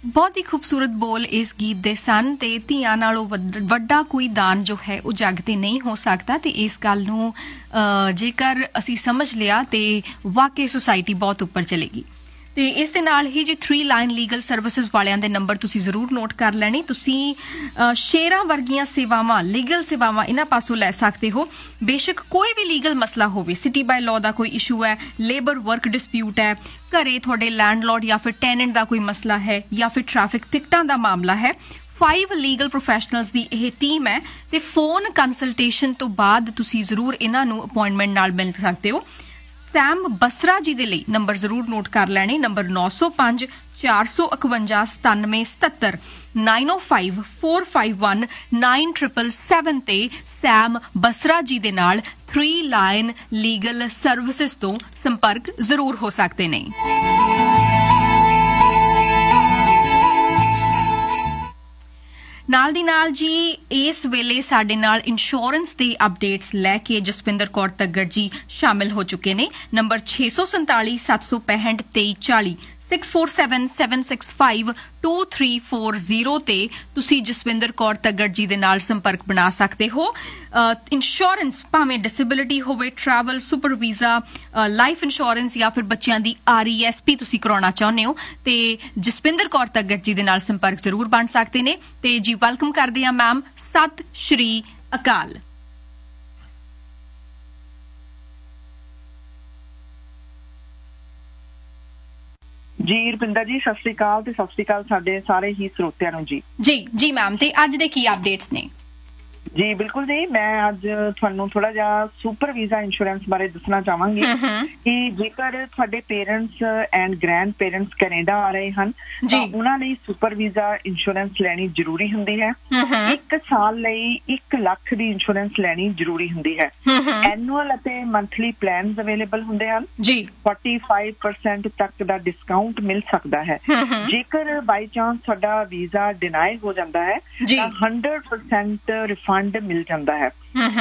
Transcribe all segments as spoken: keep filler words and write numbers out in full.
ਬਹੁਤ ਹੀ ਖੂਬਸੂਰਤ ਬੋਲ ਇਸ ਗੀਤ ਦੇ ਸਨ ਤੇ ਧੀਆਂ ਨਾਲੋਂ ਵੱਡਾ ਕੋਈ ਦਾਨ ਜੋ ਹੈ ਉਹ ਜੱਗ ਤੇ ਨਹੀਂ ਹੋ ਸਕਦਾ ਤੇ ਇਸ ਗੱਲ ਨੂੰ ਜੇਕਰ ਅਸੀਂ ਸਮਝ ਲਿਆ ਤੇ ਵਾਕਈ ਸੁਸਾਇਟੀ ਬਹੁਤ ਉੱਪਰ ਚਲੇਗੀ। ਤੇ ਇਸ ਦੇ ਨਾਲ ਹੀ ਜੀ ਥ੍ਰੀ ਲਾਈਨ ਲੀਗਲ ਸਰਵਿਸਿਜ਼ ਵਾਲਿਆਂ ਦੇ ਨੰਬਰ ਤੁਸੀਂ ਜ਼ਰੂਰ ਨੋਟ ਕਰ ਲੈਣੇ। ਤੁਸੀਂ ਸ਼ੇਅਰਾਂ ਵਰਗੀਆਂ ਸੇਵਾਵਾਂ ਲੀਗਲ ਸੇਵਾਵਾਂ ਇਹਨਾਂ ਪਾਸੋਂ ਲੈ ਸਕਦੇ ਹੋ। ਬੇਸ਼ੱਕ ਕੋਈ ਵੀ ਲੀਗਲ ਮਸਲਾ ਹੋਵੇ, ਸਿਟੀ ਬਾਈ ਲਾਅ ਦਾ ਕੋਈ ਇਸ਼ੂ ਹੈ, ਲੇਬਰ ਵਰਕ ਡਿਸਪਿਊਟ ਹੈ, ਘਰੇ ਤੁਹਾਡੇ ਲੈਂਡਲੋਰਡ ਜਾਂ ਫਿਰ ਟੈਨੈਂਟ ਦਾ ਕੋਈ ਮਸਲਾ ਹੈ ਜਾਂ ਫਿਰ ਟ੍ਰੈਫਿਕ ਟਿਕਟਾਂ ਦਾ ਮਾਮਲਾ ਹੈ। ਫਾਈਵ ਲੀਗਲ ਪ੍ਰੋਫੈਸ਼ਨਲਸ ਦੀ ਇਹ ਟੀਮ ਹੈ ਤੇ ਫੋਨ ਕੰਸਲਟੇਸ਼ਨ ਤੋਂ ਬਾਅਦ ਤੁਸੀਂ ਜ਼ਰੂਰ ਇਹਨਾਂ ਨੂੰ ਅਪਾਇੰਟਮੈਂਟ ਨਾਲ ਮਿਲ ਸਕਦੇ ਹੋ। ਸੈਮ ਬਸਰਾ ਜੀ ਦੇ ਲਈ ਨੰਬਰ ਜ਼ਰੂਰ ਨੋਟ ਕਰ ਲੈਣੇ। ਨੰਬਰ ਨੌ ਸੌ ਪੰਜ ਚਾਰ ਸੌ ਇਕਵੰਜਾ ਸਤਾਨਵੇਂ ਸਤੱਤਰ ਨਾਈਨ ਓ five four five one nine triple seven ਤੇ ਸੈਮ ਬਸਰਾ ਜੀ ਦੇ ਨਾਲ ਥ੍ਰੀ ਲਾਈਨ ਲੀਗਲ ਸਰਵਿਸਿਜ਼ ਤੋਂ ਸੰਪਰਕ ਜ਼ਰੂਰ ਹੋ ਸਕਦੇ ਨੇ। ਨਾਲ ਦੀ ਨਾਲ ਜੀ ਇਸ ਵੇਲੇ ਸਾਡੇ ਨਾਲ ਇੰਸ਼ੋਰੈਂਸ ਦੇ ਅਪਡੇਟਸ ਲੈ ਕੇ ਜਸਵਿੰਦਰ ਕੌਰ ਤੱਗੜ ਜੀ ਸ਼ਾਮਿਲ ਹੋ ਚੁੱਕੇ ਨੇ। ਨੰਬਰ ਛੇ ਸੌ ਸੰਤਾਲੀ ਸੱਤ ਸੌ ਪੈਂਹਠ ਤੇਈ ਚਾਲੀ six four seven seven six five two three four zero ਤੇ ਤੁਸੀਂ ਜਸਵਿੰਦਰ ਕੌਰ ਤੱਗੜ ਜੀ ਦੇ ਨਾਲ ਸੰਪਰਕ ਬਣਾ ਸਕਦੇ ਹੋ। ਇੰਸ਼ੋਰੈਂਸ ਭਾਵੇਂ ਡਿਸੇਬਿਲਿਟੀ ਹੋਵੇ, travel, super visa, life insurance ਜਾਂ ਫਿਰ ਬੱਚਿਆਂ ਦੀ ਆਰ ਈ ਐਸ ਪੀ ਤੁਸੀਂ ਕਰਾਉਣਾ ਚਾਹੁੰਦੇ ਹੋ ਤੇ ਜਸਵਿੰਦਰ ਕੌਰ ਤੱਗੜ ਜੀ ਦੇ ਨਾਲ ਸੰਪਰਕ ਜ਼ਰੂਰ ਬਣ ਸਕਦੇ ਨੇ। ਤੇ ਜੀ ਵੈਲਕਮ ਕਰਦੇ ਹਾਂ ਮੈਮ। ਸਤਿ ਸ਼੍ਰੀ ਅਕਾਲ। ਜੀ ਰੁਪਿੰਦਰ ਜੀ ਸਤਿ ਸ਼੍ਰੀ ਅਕਾਲ ਤੇ ਸਤਿ ਸ਼੍ਰੀ ਅਕਾਲ ਸਾਡੇ ਸਾਰੇ ਹੀ ਸਰੋਤਿਆਂ ਨੂੰ ਜੀ। ਜੀ ਜੀ ਮੈਮ, ਤੇ ਅੱਜ ਦੇ ਕੀ ਅਪਡੇਟਸ ਨੇ? ਜੀ ਬਿਲਕੁਲ ਜੀ, ਮੈਂ ਅੱਜ ਤੁਹਾਨੂੰ ਥੋੜਾ ਜਿਹਾ ਸੁਪਰ ਵੀਜ਼ਾ ਇੰਸ਼ੋਰੈਂਸ ਬਾਰੇ ਦੱਸਣਾ ਚਾਹਾਂਗੀ ਕਿ ਜੇਕਰ ਤੁਹਾਡੇ parents and grand parents Canada ਆ ਰਹੇ ਹਨ ਤਾਂ ਉਹਨਾਂ ਲਈ ਸੁਪਰ ਵੀਜ਼ਾ ਇੰਸ਼ੋਰੈਂਸ ਲੈਣੀ ਜ਼ਰੂਰੀ ਹੁੰਦੀ ਹੈ। ਇੱਕ ਸਾਲ ਲਈ ਇੱਕ ਲੱਖ ਦੀ ਇੰਸ਼ੋਰੈਂਸ ਲੈਣੀ ਜ਼ਰੂਰੀ ਹੁੰਦੀ ਹੈ। ਐਨੂਅਲ ਅਤੇ ਮੰਥਲੀ ਪਲਾਨਸ ਅਵੇਲੇਬਲ ਹੁੰਦੇ ਹਨ। ਜੀ ਫੋਰਟੀ ਫਾਈਵ ਪਰਸੈਂਟ ਤੱਕ ਦਾ ਡਿਸਕਾਊਂਟ ਮਿਲ ਸਕਦਾ ਹੈ। ਜੇਕਰ ਬਾਈ ਚਾਂਸ ਤੁਹਾਡਾ ਵੀਜ਼ਾ ਡਿਨਾਈ ਹੋ ਜਾਂਦਾ ਹੈ ਤਾਂ ਹੰਡਰਡ ਪਰਸੈਂਟ ਰਿਫੰਡ ਮਿਲ ਜਾਂਦਾ ਹੈ।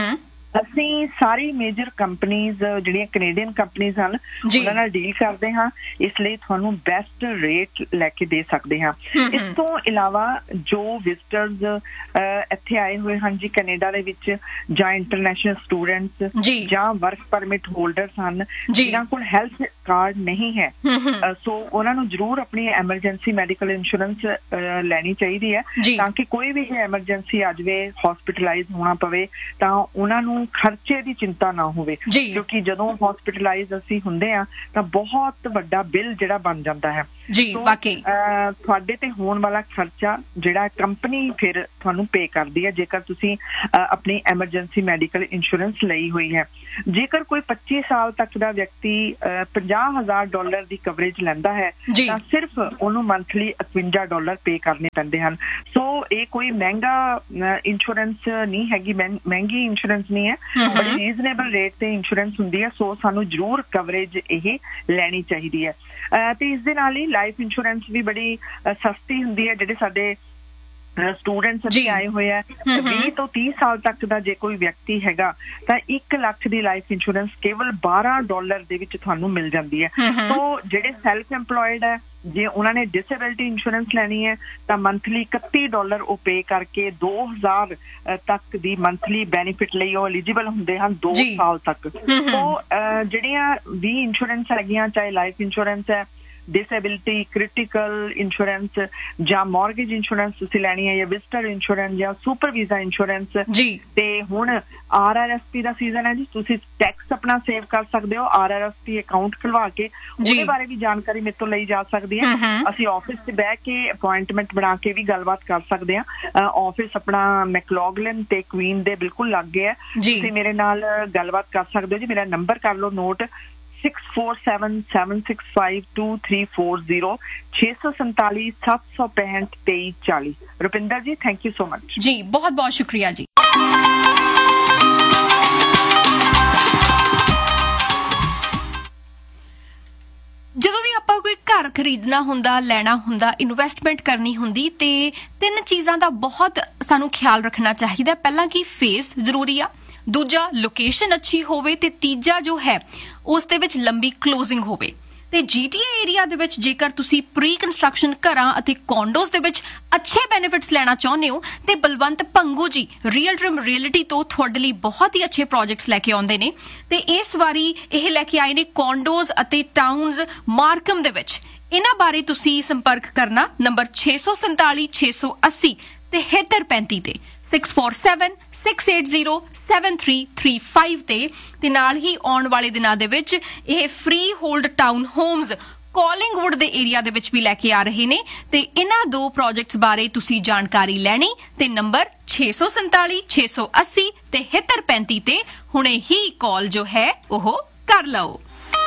ਅਸੀਂ ਸਾਰੀ ਮੇਜਰ ਕੰਪਨੀਜ਼ ਜਿਹੜੀਆਂ ਕੈਨੇਡੀਅਨ ਕੰਪਨੀਜ਼ ਹਨ ਉਹਨਾਂ ਨਾਲ ਡੀਲ ਕਰਦੇ ਹਾਂ, ਇਸ ਲਈ ਤੁਹਾਨੂੰ ਬੈਸਟ ਰੇਟ ਲੈ ਕੇ ਦੇ ਸਕਦੇ ਹਾਂ। ਇਸ ਤੋਂ ਇਲਾਵਾ ਜੋ ਵਿਜ਼ਟਰਸ ਇੱਥੇ ਆਏ ਹੋਏ ਹਨ ਜੀ ਕੈਨੇਡਾ ਦੇ ਵਿੱਚ ਜਾਂ ਇੰਟਰਨੈਸ਼ਨਲ ਸਟੂਡੈਂਟਸ ਜਾਂ ਵਰਕ ਪਰਮਿਟ ਹੋਲਡਰਸ ਹਨ ਜਿਨ੍ਹਾਂ ਕੋਲ ਹੈਲਥ ਕਾਰਡ ਨਹੀਂ ਹੈ, ਸੋ ਉਹਨਾਂ ਨੂੰ ਜ਼ਰੂਰ ਆਪਣੀ ਐਮਰਜੈਂਸੀ ਮੈਡੀਕਲ ਇੰਸ਼ੋਰੈਂਸ ਲੈਣੀ ਚਾਹੀਦੀ ਹੈ ਤਾਂ ਕਿ ਕੋਈ ਵੀ ਐਮਰਜੈਂਸੀ ਆ ਜਾਵੇ, ਹੌਸਪੀਟਲਾਈਜ਼ ਹੋਣਾ ਪਵੇ ਤਾਂ ਉਹਨਾਂ ਨੂੰ ਖਰਚੇ ਦੀ ਚਿੰਤਾ ਨਾ ਹੋਵੇ। ਕਿਉਂਕਿ ਜਦੋਂ ਹੌਸਪੀਟਲਾਈਜ਼ ਅਸੀਂ ਹੁੰਦੇ ਆ ਤਾਂ ਬਹੁਤ ਵੱਡਾ ਬਿੱਲ ਜਿਹੜਾ ਬਣ ਜਾਂਦਾ ਹੈ। ਜੀ ਵਾਕਈ ਤੁਹਾਡੇ ਤੇ ਹੋਣ ਵਾਲਾ ਖਰਚਾ ਜਿਹੜਾ ਕੰਪਨੀ ਫਿਰ ਤੁਹਾਨੂੰ ਪੇ ਕਰਦੀ ਹੈ ਜੇਕਰ ਤੁਸੀਂ ਆਪਣੀ ਐਮਰਜੈਂਸੀ ਮੈਡੀਕਲ ਇੰਸ਼ੋਰੈਂਸ ਲਈ ਹੋਈ ਹੈ। ਜੇਕਰ ਕੋਈ ਪੱਚੀ ਸਾਲ ਤੱਕ ਦਾ ਵਿਅਕਤੀ ਪੰਜਾਹ ਹਜ਼ਾਰ ਡਾਲਰ ਦੀ ਕਵਰੇਜ ਲੈਂਦਾ ਹੈ ਤਾਂ ਸਿਰਫ ਉਹਨੂੰ ਮੰਥਲੀ ਇਕਵੰਜਾ ਡਾਲਰ ਪੇ ਕਰਨੇ ਪੈਂਦੇ ਹਨ। ਸੋ ਇਹ ਕੋਈ ਮਹਿੰਗਾ ਇੰਸ਼ੋਰੈਂਸ ਨਹੀਂ ਹੈਗੀ, ਮਹਿੰਗੀ ਇੰਸ਼ੋਰੈਂਸ ਨਹੀਂ ਹੈ, ਬੜੀ ਰੀਜ਼ਨੇਬਲ ਰੇਟ ਤੇ ਇੰਸ਼ੋਰੈਂਸ ਹੁੰਦੀ ਹੈ। ਸੋ ਸਾਨੂੰ ਜ਼ਰੂਰ ਕਵਰੇਜ ਇਹ ਲੈਣੀ ਚਾਹੀਦੀ ਹੈ। ਤੇ ਇਸ ਦੇ ਨਾਲ ਹੀ ਲਾਈਫ ਇੰਸ਼ੋਰੈਂਸ ਵੀ ਬੜੀ ਸਸਤੀ ਹੁੰਦੀ ਹੈ। ਜਿਹੜੇ ਸਾਡੇ ਸਟੂਡੈਂਟਸ ਅਸੀਂ ਆਏ ਹੋਏ ਆ ਵੀਹ ਤੋਂ ਤੀਹ ਸਾਲ ਤੱਕ ਦਾ ਜੇ ਕੋਈ ਵਿਅਕਤੀ ਹੈਗਾ ਤਾਂ ਇੱਕ ਲੱਖ ਦੀ ਲਾਈਫ ਇੰਸ਼ੋਰੈਂਸ ਕੇਵਲ ਬਾਰਾਂ ਡਾਲਰ ਦੇ ਵਿੱਚ ਤੁਹਾਨੂੰ ਮਿਲ ਜਾਂਦੀ ਹੈ। ਸੋ ਜਿਹੜੇ ਸੈਲਫ ਇੰਪਲੋਇਡ ਹੈ ਜੇ ਉਹਨਾਂ ਨੇ ਡਿਸੇਬਿਲਿਟੀ ਇੰਸ਼ੋਰੈਂਸ ਲੈਣੀ ਹੈ ਤਾਂ ਮੰਥਲੀ ਇਕੱਤੀ ਡਾਲਰ ਉਹ ਪੇ ਕਰਕੇ ਦੋ ਹਜ਼ਾਰ ਤੱਕ ਦੀ ਮੰਥਲੀ ਬੈਨੀਫਿਟ ਲਈ ਉਹ ਐਲੀਜੀਬਲ ਹੁੰਦੇ ਹਨ ਦੋ ਸਾਲ ਤੱਕ। ਸੋ ਜਿਹੜੀਆਂ ਵੀ ਇੰਸ਼ੋਰੈਂਸ ਹੈਗੀਆਂ ਚਾਹੇ ਲਾਈਫ ਇੰਸ਼ੋਰੈਂਸ ਹੈ, ਡਿਸੇਬਿਲਿਟੀ, ਕ੍ਰਿਟੀਕਲ ਇੰਸ਼ੋਰੈਂਸ ਜਾਂ ਮੌਰਗੇਜ ਇੰਸ਼ੋਰੈਂਸ ਤੁਸੀਂ ਲੈਣੀ ਹੈ ਜਾਂ ਵਿਜ਼ਟਰ ਇੰਸ਼ੋਰੈਂਸ ਜਾਂ ਸੁਪਰ ਵੀਜ਼ਾ ਇੰਸ਼ੋਰੈਂਸ। ਤੇ ਹੁਣ ਆਰ ਆਰ ਐਸ ਪੀ ਦਾ ਸੀਜ਼ਨ ਹੈ ਜੀ, ਤੁਸੀਂ ਟੈਕਸ ਆਪਣਾ ਸੇਵ ਕਰ ਸਕਦੇ ਹੋ। R R S P account ਖੁਲਵਾ ਕੇ ਉਹਦੇ ਬਾਰੇ ਵੀ ਜਾਣਕਾਰੀ ਮੇਰੇ ਤੋਂ ਲਈ ਜਾ ਸਕਦੀ ਹੈ। ਅਸੀਂ ਆਫਿਸ 'ਚ ਬਹਿ ਕੇ ਅਪੁਆਇੰਟਮੈਂਟ ਬਣਾ ਕੇ ਵੀ ਗੱਲਬਾਤ ਕਰ ਸਕਦੇ ਹਾਂ। ਆਫਿਸ ਆਪਣਾ ਮੈਕਲੌਗਲਿਨ ਤੇ ਕੁਈਨ ਦੇ ਬਿਲਕੁਲ ਲਾਗੇ ਹੈ। ਤੁਸੀਂ ਮੇਰੇ ਨਾਲ ਗੱਲਬਾਤ ਕਰ ਸਕਦੇ ਹੋ ਜੀ। ਮੇਰਾ ਨੰਬਰ ਕਰ ਲਓ note six four seven seven six five two three four zero ਛੇ ਸੌ ਸੰਤਾਲੀ ਸੱਤ ਸੌ ਪੈਂਹਠ ਤੇਈ ਚਾਲੀ। ਰੁਪਿੰਦਰ ਜੀ ਥੈਂਕ ਯੂ ਸੋ ਮਚ ਜੀ, ਬਹੁਤ ਬਹੁਤ ਸ਼ੁਕਰੀਆ ਜੀ। ਜਦੋਂ ਵੀ ਆਪਾਂ ਕੋਈ ਘਰ ਖਰੀਦਣਾ ਹੁੰਦਾ, ਲੈਣਾ ਹੁੰਦਾ, ਇਨਵੈਸਟਮੈਂਟ ਕਰਨੀ ਹੁੰਦੀ ਤੇ ਤਿੰਨ ਚੀਜ਼ਾਂ ਦਾ ਬਹੁਤ ਸਾਨੂੰ ਖਿਆਲ ਰੱਖਣਾ ਚਾਹੀਦਾ। ਪਹਿਲਾਂ ਕਿ ਫੇਸ ਜ਼ਰੂਰੀ ਆ, ਦੂਜਾ ਲੋਕੇਸ਼ਨ ਅੱਛੀ ਹੋਵੇ ਤੇ ਤੀਜਾ ਜੋ ਹੈ ਉਸ ਦੇ ਵਿੱਚ ਲੰਬੀ ਕਲੋਜ਼ਿੰਗ ਹੋਵੇ। ਤੇ ਜੀਟੀਏ ਏਰੀਆ ਦੇ ਵਿੱਚ ਜੇਕਰ ਤੁਸੀਂ ਪ੍ਰੀ ਕੰਸਟਰਕਸ਼ਨ ਘਰਾਂ ਅਤੇ ਕੌਂਡੋਜ਼ ਦੇ ਵਿੱਚ ਅੱਛੇ ਬੈਨੀਫਿਟਸ ਲੈਣਾ ਚਾਹੁੰਦੇ ਹੋ ਤੇ ਬਲਵੰਤ ਭੰਗੂ ਜੀ ਰੀਅਲ ਟਰਮ ਰੀਅਲਿਟੀ ਤੋਂ ਤੁਹਾਡੇ ਲਈ ਬਹੁਤ ਹੀ ਅੱਛੇ ਪ੍ਰੋਜੈਕਟਸ ਲੈ ਕੇ ਆਉਂਦੇ ਨੇ ਤੇ ਇਸ ਵਾਰੀ ਇਹ ਲੈ ਕੇ ਆਏ ਨੇ ਕੌਂਡੋਜ਼ ਅਤੇ ਟਾਊਨਸ ਮਾਰਕਮ ਦੇ ਵਿੱਚ। ਇਹਨਾਂ ਬਾਰੇ ਤੁਸੀਂ ਸੰਪਰਕ ਕਰਨਾ ਨੰਬਰ ਛੇ ਸੌ ਸੰਤਾਲੀ ਛੇ ਸੌ ਅੱਸੀ ਤੇ ਸਤੱਤਰ ਪੈਂਤੀ ਤੇ six four seven six eight zero seven three three five ਤੇ ਤੇ ਨਾਲ ਹੀ ਆਉਣ ਵਾਲੇ ਦਿਨਾਂ ਦੇ ਵਿੱਚ ਇਹ ਫ੍ਰੀ ਹੋਲਡ ਟਾਊਨ ਹੋਮਸ ਕਾਲਿੰਗਵੁੱਡ ਦੇ ਏਰੀਆ ਦੇ ਵਿੱਚ ਵੀ ਲੈ ਕੇ ਆ ਰਹੇ ਨੇ ਤੇ ਇਹਨਾਂ ਦੋ ਪ੍ਰੋਜੈਕਟਸ ਬਾਰੇ ਤੁਸੀਂ ਜਾਣਕਾਰੀ ਲੈਣੀ ਤੇ ਨੰਬਰ ਛੇ ਸੌ ਸੰਤਾਲੀ ਛੇ ਸੌ ਅੱਸੀ ਤੇ ਸਤੱਤਰ ਪੈਂਤੀ ਤੇ ਹੁਣੇ ਹੀ ਕਾਲ ਜੋ ਹੈ ਉਹ ਕਰ ਲਓ।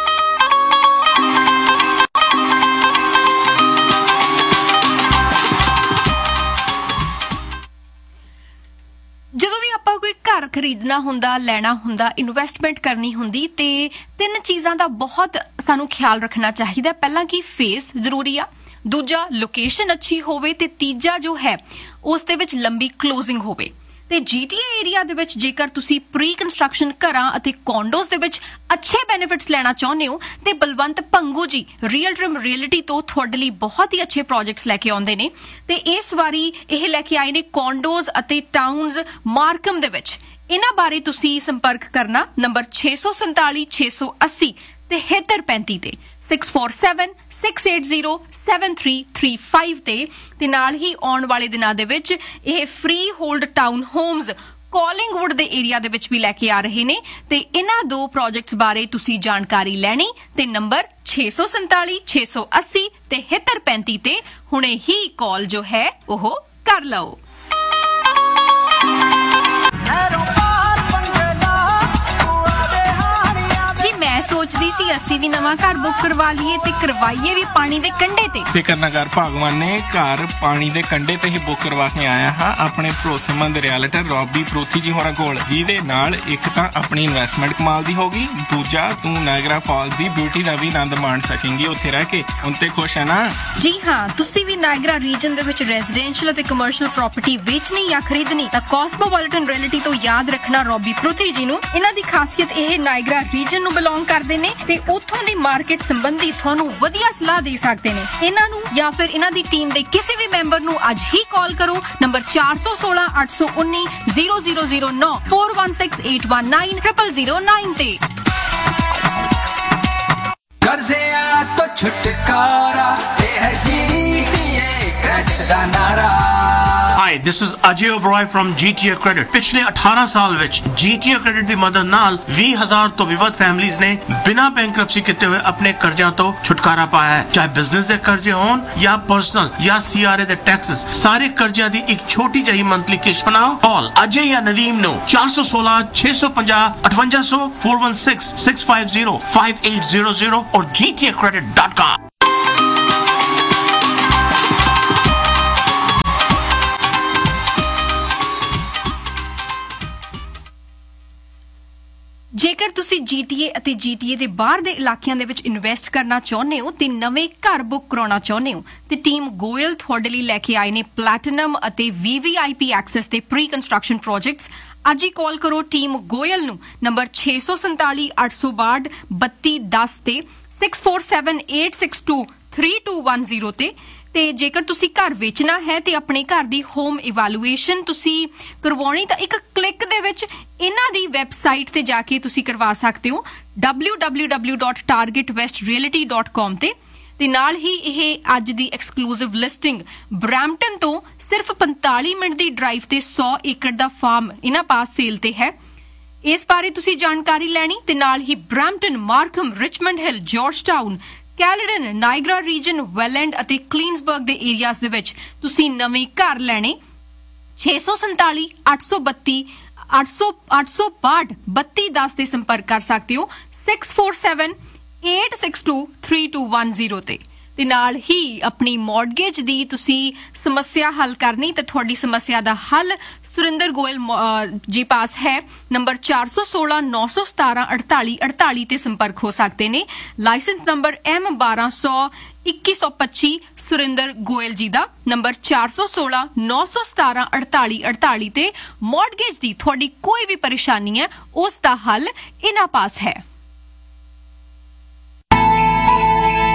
ਜਦੋਂ ਵੀ ਆਪਾਂ ਕੋਈ ਘਰ ਖਰੀਦਣਾ ਹੁੰਦਾ ਲੈਣਾ ਹੁੰਦਾ ਇਨਵੈਸਟਮੈਂਟ ਕਰਨੀ ਹੁੰਦੀ ਤੇ ਤਿੰਨ ਚੀਜ਼ਾਂ ਦਾ ਬਹੁਤ ਸਾਨੂੰ ਖਿਆਲ ਰੱਖਣਾ ਚਾਹੀਦਾ। ਪਹਿਲਾਂ ਕਿ ਫੇਸ ਜ਼ਰੂਰੀ ਆ, ਦੂਜਾ ਲੋਕੇਸ਼ਨ ਅੱਛੀ ਹੋਵੇ ਤੇ ਤੀਜਾ ਜੋ ਹੈ ਉਸ ਦੇ ਵਿੱਚ ਲੰਬੀ ਕਲੋਜ਼ਿੰਗ ਹੋਵੇ। ਤੇ ਜੀਟੀਏ ਏਰੀਆ ਦੇ ਵਿੱਚ ਜੇਕਰ ਤੁਸੀਂ ਪ੍ਰੀ ਕੰਸਟਰਕਸ਼ਨ ਘਰਾਂ ਅਤੇ ਕੌਂਡੋਜ਼ ਦੇ ਵਿੱਚ ਅੱਛੇ ਬੈਨੀਫਿਟਸ ਲੈਣਾ ਚਾਹੁੰਦੇ ਹੋ ਤੇ ਬਲਵੰਤ ਭੰਗੂ ਜੀ ਰੀਅਲ ਟਰਮ ਰੀਅਲਿਟੀ ਤੋਂ ਤੁਹਾਡੇ ਲਈ ਬਹੁਤ ਹੀ ਅੱਛੇ ਪ੍ਰੋਜੈਕਟਸ ਲੈ ਕੇ ਆਉਂਦੇ ਨੇ ਤੇ ਇਸ ਵਾਰੀ ਇਹ ਲੈ ਕੇ ਆਏ ਨੇ ਕੌਂਡੋਜ਼ ਅਤੇ ਟਾਊਨਸ ਮਾਰਕਮ ਦੇ ਵਿੱਚ। ਇਹਨਾਂ ਬਾਰੇ ਤੁਸੀਂ ਸੰਪਰਕ ਕਰਨਾ ਨੰਬਰ ਛੇ ਸੌ ਸੰਤਾਲੀ ਛੇ ਸੌ ਅੱਸੀ ਤੇ ਸਤੱਤਰ ਪੈਂਤੀ ਤੇ six four seven six eight zero seven three three five ਤੇ ਤੇ ਨਾਲ ਹੀ ਆਉਣ ਵਾਲੇ ਦਿਨਾਂ ਦੇ ਵਿੱਚ ਇਹ ਫ੍ਰੀ ਹੋਲਡ ਟਾਊਨ ਹੋਮਸ ਕਾਲਿੰਗਵੁੱਡ ਦੇ ਏਰੀਆ ਦੇ ਵਿੱਚ ਵੀ ਲੈ ਕੇ ਆ ਰਹੇ ਨੇ ਤੇ ਇਹਨਾਂ ਦੋ ਪ੍ਰੋਜੈਕਟਸ ਬਾਰੇ ਤੁਸੀਂ ਜਾਣਕਾਰੀ ਲੈਣੀ ਤੇ ਨੰਬਰ ਛੇ ਸੌ ਸੰਤਾਲੀ ਛੇ ਸੌ ਅੱਸੀ ਤੇ ਸਤੱਤਰ ਪੈਂਤੀ ਤੇ ਹੁਣੇ ਹੀ ਕਾਲ ਜੋ ਹੈ ਉਹ ਕਰ ਲਓ। ਮੈਂ ਸੋਚਦੀ ਸੀ ਅਸੀਂ ਵੀ ਨਵਾਂ ਘਰ ਬੁੱਕ ਕਰਵਾ ਲਈਏ ਤੇ ਕਰਵਾਈਏ ਵੀ ਪਾਣੀ ਦੇ ਕੰਢੇ ਤੇ। ਫਿਕਰ ਨਾ ਕਰ ਭਗਵਾਨ ਨੇ ਘਰ ਪਾਣੀ ਦੇ ਕੰਢੇ ਤੇ ਹੀ ਬੁੱਕ ਕਰਵਾ ਕੇ ਆਇਆ ਹਾਂ ਆਪਣੇ ਭਰੋਸੇਮੰਦ ਰਿਐਲਟਰ ਰੌਬੀ ਪ੍ਰੂਥੀ ਜੀ ਹੋਰਾਂ ਕੋਲ, ਜਿਹਦੇ ਨਾਲ ਇੱਕ ਤਾਂ ਆਪਣੀ ਇਨਵੈਸਟਮੈਂਟ ਕਮਾਲ ਦੀ ਹੋਗੀ, ਦੂਜਾ ਤੂੰ ਨਾਇਗਰਾ ਫਾਲਸ ਦੀ ਬਿਊਟੀ ਦਾ ਵੀ ਆਨੰਦ ਮਾਣ ਸਕੇਂਗੀ ਉੱਥੇ ਰਹਿ ਕੇ। ਹੁਣ ਤੇ ਖੁਸ਼ ਹੈ ਨਾ? ਜੀ ਹਾਂ, ਤੁਸੀਂ ਵੀ ਨਾਇਗਰਾ ਰੀਜਨ ਦੇ ਵਿੱਚ ਰੈਜ਼ੀਡੈਂਸ਼ੀਅਲ ਅਤੇ ਕਮਰਸ਼ੀਅਲ ਪ੍ਰਾਪਰਟੀ ਵੇਚਣੀ ਜਾਂ ਖਰੀਦਣੀ ਤਾਂ ਕਾਸਮੋਪੋਲਿਟਨ ਰਿਐਲਿਟੀ ਤੋਂ ਯਾਦ ਰੱਖਣਾ ਰੌਬੀ ਪ੍ਰੂਥੀ ਜੀ ਨੂੰ। ਇਹਨਾਂ ਦੀ ਖਾਸੀਅਤ ਇਹ ਨਾਇਗਰਾ ਰੀਜਨ ਨੂੰ ਬਿਲੋਂਗ ਕਰਦੇ ਨੇ ਤੇ ਉੱਥੋਂ ਦੀ ਮਾਰਕੀਟ ਸੰਬੰਧੀ ਤੁਹਾਨੂੰ ਵਧੀਆ ਸਲਾਹ ਦੇ ਸਕਦੇ ਨੇ। ਇਹਨਾਂ ਨੂੰ ਜਾਂ ਫਿਰ ਇਹਨਾਂ ਦੀ ਟੀਮ ਦੇ ਕਿਸੇ ਵੀ ਮੈਂਬਰ ਨੂੰ ਅੱਜ ਹੀ ਕਾਲ ਕਰੋ ਨੰਬਰ ਚਾਰ ਸੌ ਸੋਲਾਂ ਅੱਠ ਸੌ ਉੱਨੀ ਜ਼ੀਰੋ ਜ਼ੀਰੋ ਜ਼ੀਰੋ ਨੌ four one six eight one nine triple zero nine ਤੇ। ਕਰਜ਼ਿਆਂ ਤੋਂ ਛੁਟਕਾਰਾ ਇਹ ਹੈ ਜੀਟੀਏ ਕ੍ਰੈਡਿਟ ਦਾ ਨਾਰਾ। Hi, this is Ajay Oberoi from G T A Credit. ਪਿਛਲੇ ਅਠਾਰਾਂ ਸਾਲ ਵਿੱਚ G T A Credit ਦੀ ਮਦਦ ਨਾਲ ਵੀਹ ਹਜ਼ਾਰ ਤੋਂ ਵੀ ਵੱਧ ਫੈਮਲੀਜ਼ ਨੇ ਬਿਨਾਂ ਬੈਂਕਰਪਸੀ ਕੀਤੇ ਹੋਏ ਆਪਣੇ ਕਰਜ਼ਿਆਂ ਤੋਂ ਛੁਟਕਾਰਾ ਪਾਇਆ ਹੈ। ਚਾਹੇ ਬਿਜ਼ਨਸ ਦੇ ਕਰਜ਼ੇ ਹੋਣ ਜਾਂ ਪਰਸਨਲ ਜਾਂ ਸੀ ਆਰ ਏ ਦੇ ਟੈਕਸਸ, ਸਾਰੇ ਕਰਜ਼ਿਆਂ ਦੀ ਇੱਕ ਛੋਟੀ ਜਿਹੀ ਮੰਥਲੀ ਕਿਸ਼ਤ ਬਣਾਓ। ਕਾਲ ਅਜੇ ਜਾਂ ਨਦੀਮ ਨੂੰ ਚਾਰ ਸੌ ਸੋਲਾਂ ਛੇ ਸੌ ਪੰਜਾਹ ਅਠਵੰਜਾ ਸੌ four one six six five zero five eight zero zero or G T A credit dot com। ਜੇਕਰ ਤੁਸੀਂ ਜੀਟੀਏ ਅਤੇ ਜੀਟੀਏ ਦੇ ਬਾਹਰ ਦੇ ਇਲਾਕਿਆਂ ਦੇ ਵਿੱਚ ਇਨਵੈਸਟ ਕਰਨਾ ਚਾਹੁੰਦੇ ਹੋ ਤੇ ਨਵੇਂ ਘਰ ਬੁੱਕ ਕਰਾਉਣਾ ਚਾਹੁੰਦੇ ਹੋ ਤੇ ਟੀਮ ਗੋਇਲ ਤੁਹਾਡੇ ਲਈ ਲੈ ਕੇ ਆਏ ਨੇ ਪਲੈਟੀਨਮ ਅਤੇ ਵੀਵੀਆਈਪੀ ਐਕਸੈਸ ਤੇ ਪ੍ਰੀ ਕੰਸਟਰਕਸ਼ਨ ਪ੍ਰੋਜੈਕਟਸ। ਅੱਜ ਹੀ ਕਾਲ ਕਰੋ ਟੀਮ ਗੋਇਲ ਨੂੰ ਨੰਬਰ ਛੇ ਸੌ ਸੰਤਾਲੀ ਅੱਠ ਸੌ ਬਾਹਠ ਬੱਤੀ ਦਸ ਤੇ six four seven eight six two three two one zero ਤੇ। ਤੇ ਜੇਕਰ ਤੁਸੀਂ ਘਰ ਵੇਚਣਾ ਹੈ ਤੇ ਆਪਣੇ ਘਰ ਦੀ ਹੋਮ ਇਵੈਲੂਏਸ਼ਨ ਤੁਸੀਂ ਕਰਵਾਉਣੀ ਤਾਂ ਇੱਕ ਕਲਿੱਕ ਦੇ ਵਿੱਚ ਇਹਨਾਂ ਦੀ ਵੈਬਸਾਈਟ ਤੇ ਜਾ ਕੇ ਤੁਸੀਂ ਕਰਵਾ ਸਕਦੇ ਹੋ W W W dot target West realty dot com ਤੇ। ਤੇ ਨਾਲ ਹੀ ਇਹ ਅੱਜ ਦੀ ਐਕਸਕਲੂਸਿਵ ਲਿਸਟਿੰਗ ਬਰੈਂਪਟਨ ਤੋਂ ਸਿਰਫ ਪੰਤਾਲੀ ਮਿੰਟ ਦੀ ਡਰਾਈਵ ਤੇ ਸੌ ਏਕੜ ਦਾ ਫਾਰਮ ਇਹਨਾਂ ਪਾਸ ਸੇਲ ਤੇ ਹੈ। ਇਸ ਬਾਰੇ ਤੁਸੀਂ ਜਾਣਕਾਰੀ ਲੈਣੀ ਤੇ ਨਾਲ ਹੀ ਬਰੈਂਪਟਨ, ਮਾਰਕਮ, ਰਿਚਮੰਡ ਹਿੱਲ, ਜਾਰਜਟਾਊਨ, ਕੈਲਡਨ, ਨਾਇਗਰਾ ਰੀਜਨ, ਵੈਲੈਂਡ ਅਤੇ ਕਲੀਨਸਬਰਗ ਦੇ ਏਰੀਆਜ਼ ਦੇ ਵਿੱਚ ਤੁਸੀਂ ਨਵੇਂ ਘਰ ਲੈਣੇ ਛੇ ਸੌ ਸੰਤਾਲੀ ਅੱਠ ਸੌ ਬੱਤੀ ਅੱਠ ਸੌ ਅੱਠ ਸੌ ਬਾਹਠ ਬੱਤੀ ਦਸ ਤੇ ਸੰਪਰਕ ਕਰ ਸਕਦੇ ਹੋ six four seven eight six two three two one zero ਤੇ। ਤੇ ਨਾਲ ਹੀ ਆਪਣੀ ਮੌਰਗੇਜ ਦੀ ਤੁਸੀਂ ਸਮੱਸਿਆ ਹੱਲ ਕਰਨੀ ਤੇ ਤੁਹਾਡੀ ਸਮੱਸਿਆ ਦਾ ਹੱਲ ਸੁਰਿੰਦਰ ਗੋਇਲ ਜੀ ਪਾਸ ਹੈ ਨੰਬਰ ਚਾਰ ਸੌ ਸੋਲਾਂ ਨੌ ਸੌ ਸਤਾਰਾਂ ਅੜਤਾਲੀ ਅੜਤਾਲੀ ਤੇ ਸੰਪਰਕ ਹੋ ਸਕਦੇ ਨੇ। ਲਾਇਸੈਂਸ ਨੰਬਰ ਐਮ ਬਾਰਾਂ ਸੌ ਇੱਕੀ ਸੌ ਪੱਚੀ ਸੁਰਿੰਦਰ ਗੋਇਲ ਜੀ ਦਾ ਨੰਬਰ ਚਾਰ ਸੌ ਸੋਲਾਂ ਨੌ ਸੌ ਸਤਾਰਾਂ ਅੜਤਾਲੀ ਅੜਤਾਲੀ ਤੇ ਮੌਰਗੇਜ ਦੀ ਤੁਹਾਡੀ ਕੋਈ ਵੀ ਪਰੇਸ਼ਾਨੀ ਹੈ ਉਸ ਦਾ ਹੱਲ ਇਹਨਾਂ ਪਾਸ ਹੈ।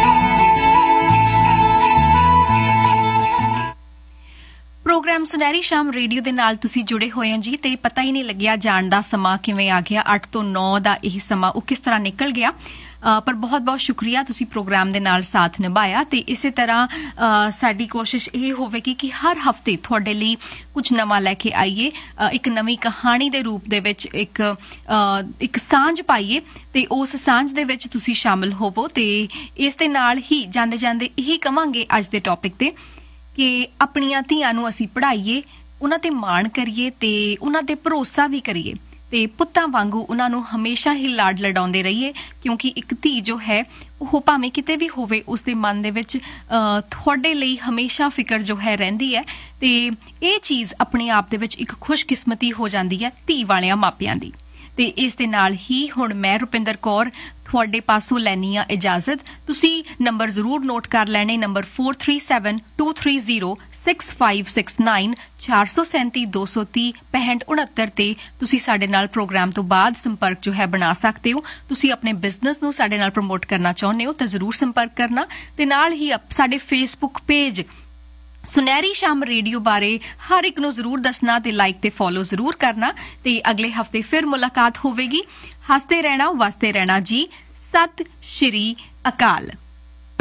ਪ੍ਰੋਗਰਾਮ ਸੁਨਹਿਰੀ ਸ਼ਾਮ ਰੇਡੀਓ ਦੇ ਨਾਲ ਤੁਸੀਂ ਜੁੜੇ ਹੋਏ ਹੋ ਜੀ, ਤੇ ਪਤਾ ਹੀ ਨਹੀਂ ਲੱਗਿਆ ਜਾਣ ਦਾ ਸਮਾਂ ਕਿਵੇਂ ਆ ਗਿਆ। ਅੱਠ ਤੋਂ ਨੌ ਦਾ ਇਹ ਸਮਾਂ ਉਹ ਕਿਸ ਤਰ੍ਹਾਂ ਨਿਕਲ ਗਿਆ। Uh, ਪਰ ਬਹੁਤ ਬਹੁਤ ਸ਼ੁਕਰੀਆ, ਤੁਸੀਂ ਪ੍ਰੋਗਰਾਮ ਦੇ ਨਾਲ ਸਾਥ ਨਿਭਾਇਆ। ਤੇ ਇਸੇ ਤਰ੍ਹਾਂ uh, ਸਾਡੀ ਕੋਸ਼ਿਸ਼ ਇਹ ਹੋਵੇਗੀ ਕਿ ਹਰ ਹਫਤੇ ਤੁਹਾਡੇ ਲਈ ਕੁਝ ਨਵਾਂ ਲੈ ਕੇ ਆਈਏ, uh, ਇੱਕ ਨਵੀਂ ਕਹਾਣੀ ਦੇ ਰੂਪ ਦੇ ਵਿੱਚ ਇੱਕ uh, ਇੱਕ ਸਾਂਝ ਪਾਈਏ, ਤੇ ਉਸ ਸਾਂਝ ਦੇ ਵਿੱਚ ਤੁਸੀਂ ਸ਼ਾਮਲ ਹੋਵੋ। ਤੇ ਇਸ ਦੇ ਨਾਲ ਹੀ ਜਾਂਦੇ ਜਾਂਦੇ ਇਹੀ ਕਵਾਂਗੇ ਅੱਜ ਦੇ ਟੌਪਿਕ ਤੇ ਕਿ ਆਪਣੀਆਂ ਧੀਆਂ ਨੂੰ ਅਸੀਂ ਪੜ੍ਹਾਈਏ, ਉਹਨਾਂ ਤੇ ਮਾਣ ਕਰੀਏ ਤੇ ਉਹਨਾਂ ਤੇ ਭਰੋਸਾ ਵੀ ਕਰੀਏ, ਤੇ ਪੁੱਤਾਂ ਵਾਂਗੂ ਉਹਨਾਂ ਨੂੰ ਹਮੇਸ਼ਾ ਹੀ ਲਾਡ ਲਡਾਉਂਦੇ ਰਹੀਏ, ਕਿਉਂਕਿ ਇੱਕ ਧੀ ਜੋ ਹੈ ਉਹ ਭਾਵੇਂ ਕਿਤੇ ਵੀ ਹੋਵੇ ਉਸਦੇ ਮਨ ਦੇ ਵਿੱਚ ਤੁਹਾਡੇ ਲਈ ਹਮੇਸ਼ਾ ਫਿਕਰ ਜੋ ਹੈ ਰਹਿੰਦੀ ਹੈ। ਤੇ ਇਹ ਚੀਜ਼ ਆਪਣੇ ਆਪ ਦੇ ਵਿੱਚ ਇੱਕ ਖੁਸ਼ਕਿਸਮਤੀ ਹੋ ਜਾਂਦੀ ਹੈ ਧੀ ਵਾਲਿਆਂ ਮਾਪਿਆਂ ਦੀ। ਤੇ ਇਸ ਦੇ ਨਾਲ ਹੀ ਹੁਣ ਮੈਂ ਰੁਪਿੰਦਰ ਕੌਰ ਤੁਹਾਡੇ ਪਾਸੋਂ ਲੈਣੀ ਆ ਇਜਾਜ਼ਤ। ਤੁਸੀਂ ਨੰਬਰ ਜ਼ਰੂਰ ਨੋਟ ਕਰ ਲੈਣੇ, number four three seven two three zero six five six nine ਚਾਰ ਸੌ ਸੈਂਤੀ ਦੋ ਸੌ ਤੀਹ ਪੈਂਹਠ ਉਣੱਤਰ ਤੇ ਤੁਸੀਂ ਸਾਡੇ ਨਾਲ ਪ੍ਰੋਗਰਾਮ ਤੋਂ ਬਾਅਦ ਸੰਪਰਕ ਜੋ ਹੈ ਬਣਾ ਸਕਦੇ ਹੋ। ਤੁਸੀਂ ਆਪਣੇ ਬਿਜ਼ਨਸ ਨੂੰ ਸਾਡੇ ਨਾਲ ਪ੍ਰਮੋਟ ਕਰਨਾ ਚਾਹੁੰਦੇ ਹੋ ਤਾਂ ਜ਼ਰੂਰ ਸੰਪਰਕ ਕਰਨਾ। ਤੇ ਨਾਲ ਹੀ ਸਾਡੇ ਫੇਸਬੁੱਕ ਪੇਜ ਸੁਨਹਿਰੀ ਸ਼ਾਮ ਰੇਡੀਓ ਬਾਰੇ ਹਰ ਇੱਕ ਨੂੰ ਜ਼ਰੂਰ ਦੱਸਣਾ ਤੇ ਲਾਈਕ ਤੇ ਫੋਲੋ ਜ਼ਰੂਰ ਕਰਨਾ। ਤੇ ਅਗਲੇ ਹਫਤੇ ਫਿਰ ਮੁਲਾਕਾਤ ਹੋਵੇਗੀ। ਹੱਸਦੇ ਰਹਿਣਾ, ਵਸਦੇ ਰਹਿਣਾ ਜੀ। ਸਤਿ ਸ਼੍ਰੀ ਅਕਾਲ।